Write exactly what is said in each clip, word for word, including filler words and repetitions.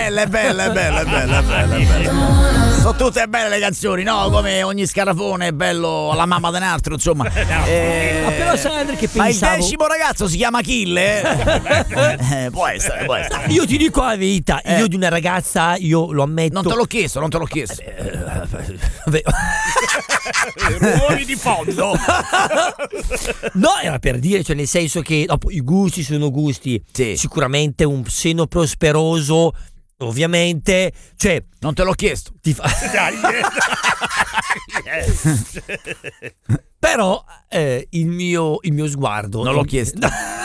belle, belle, belle, belle, belle, belle. Sono tutte belle le canzoni, no? Come ogni scarafone è bello alla mamma di un altro, insomma. Eh, Ma però sai Andre che ma il pensavo... decimo ragazzo si chiama Achille? Eh, può essere, può essere. Io ti dico la verità, Eh. io di una ragazza, io lo ammetto... Non te l'ho chiesto, non te l'ho chiesto. Vabbè. Rumori di fondo. No, era per dire, cioè nel senso che dopo i gusti sono gusti. Sì. Sicuramente un seno prosperoso, ovviamente, cioè Non te l'ho chiesto. ti fa... Però eh, il mio il mio sguardo Non l'ho chiesto.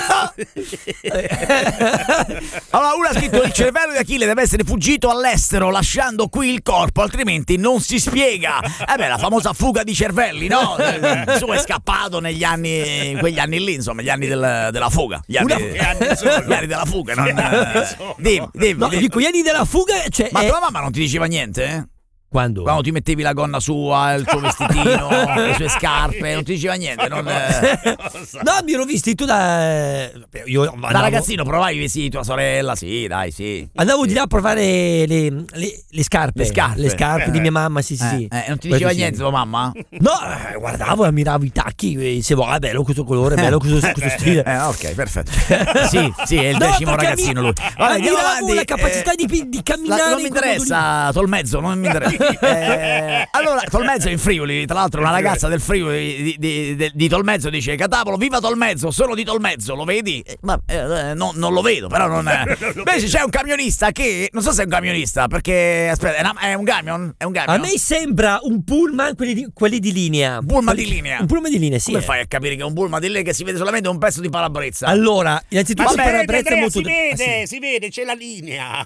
Allora, uno ha scritto: il cervello di Achille deve essere fuggito all'estero lasciando qui il corpo, altrimenti non si spiega. Eh beh, la famosa fuga di cervelli, no? Su è scappato negli anni, in quegli anni lì, insomma, gli anni del, della fuga. Gli anni, gli anni della fuga, non. Dimmi, dimmi, No, dimmi. dico gli anni della fuga, cioè Ma è- tua mamma non ti diceva niente, eh? quando? Quando ti mettevi la gonna sua, il tuo vestitino, le sue scarpe, non ti diceva niente, non, eh, No, mi ero vestito da io da andavo, ragazzino provavi i vestiti di tua sorella, sì, dai, sì. andavo di là a provare le, le, le scarpe Le scarpe. le scarpe di mia mamma, sì sì, sì. Eh, eh, non ti Questo diceva sì. niente tua mamma? No, eh, guardavo, ammiravo i tacchi e dicevo, ah, bello questo colore, bello questo, questo stile. Eh, ok, perfetto. Sì, sì, è il No, decimo perché ragazzino mi- lui. Vabbè, andiamo ammiravo avanti. la capacità eh, di, di camminare la- non mi in quel modo lì. interessa, Tolmezzo, non mi interessa. Eh, allora, Tolmezzo è in Friuli, tra l'altro una ragazza del Friuli di, di, di, di Tolmezzo dice: Catapolo, viva Tolmezzo, sono di Tolmezzo, lo vedi? Eh, Ma eh, no, non lo vedo, però non. Invece c'è un camionista che, non so se è un camionista, perché aspetta, è, una- è un camion? È un camion? A me sembra un pullman, quelli di, quelli di linea. Pullman Quelli- di linea. Un pullman di linea, sì. Come eh. fai a capire che è un pullman di lì che si vede solamente un pezzo di palabrezza? Allora, innanzitutto Ma il si parabrezza è molto... si vede, Ah, sì. si vede, c'è la linea.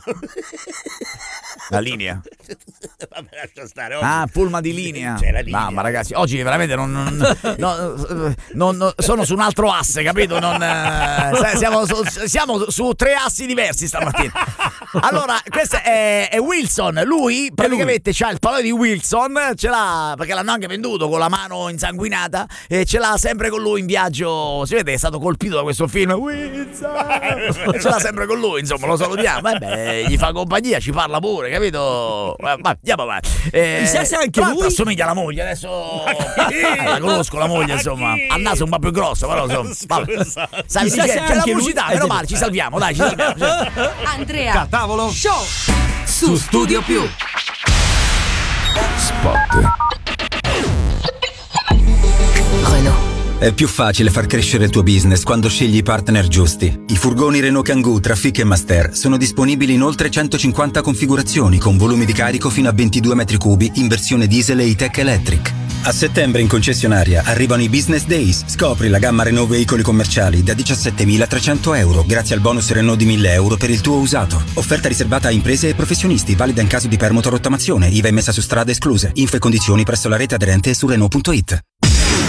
La linea. Vabbè, lascia stare. oggi Ah, pullman di linea. C'è la linea. Mamma ragazzi, oggi veramente non, non, no, non- non- sono su un altro asse, capito? Non, eh, siamo, su, siamo su tre assi diversi stamattina. Allora, questo è, è Wilson. Lui praticamente c'ha il pallone di Wilson, ce l'ha perché l'hanno anche venduto con la mano insanguinata e ce l'ha sempre con lui in viaggio. Si vede che è stato colpito da questo film. Wilson! Ce l'ha sempre con lui, insomma, lo salutiamo. Vabbè, gli fa compagnia, ci parla pure, capito? Va, va, andiamo avanti. Eh, Chissà se anche tra l'altro lui- assomiglia alla moglie, adesso eh, la conosco la moglie, insomma. Ha il naso un po' più grosso, però insomma. Vabbè. Salvi, Chissà se c'è, c'è la anche lui- pubblicità, eh, meno sì. male, ci salviamo, dai, ci salviamo. Cioè. Andrea Tavolo. Show su Studio Più. Renault. È più facile far crescere il tuo business quando scegli i partner giusti. I furgoni Renault Kangoo Trafic e Master sono disponibili in oltre centocinquanta configurazioni con volumi di carico fino a ventidue metri cubi in versione diesel e E-Tech Electric. A settembre in concessionaria arrivano i Business Days. Scopri la gamma Renault veicoli commerciali da diciassettemilatrecento euro grazie al bonus Renault di mille euro per il tuo usato. Offerta riservata a imprese e professionisti, valida in caso di permuta o rottamazione, I V A immessa su strade escluse. Info e condizioni presso la rete aderente e su Renault punto it.